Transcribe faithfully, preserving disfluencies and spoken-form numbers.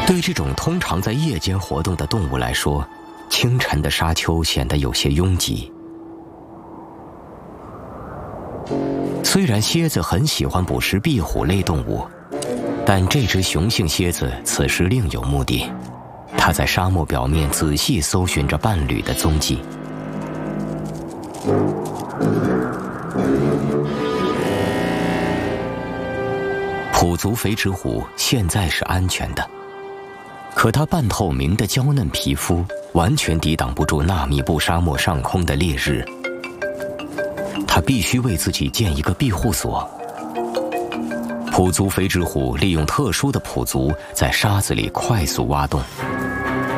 对这种通常在夜间活动的动物来说，清晨的沙丘显得有些拥挤。虽然蝎子很喜欢捕食壁虎类动物，但这只雄性蝎子此时另有目的，它在沙漠表面仔细搜寻着伴侣的踪迹。普足肥指虎现在是安全的，可它半透明的娇嫩皮肤完全抵挡不住纳米布沙漠上空的烈日，它必须为自己建一个庇护所。普足肥指虎利用特殊的蹼足在沙子里快速挖洞，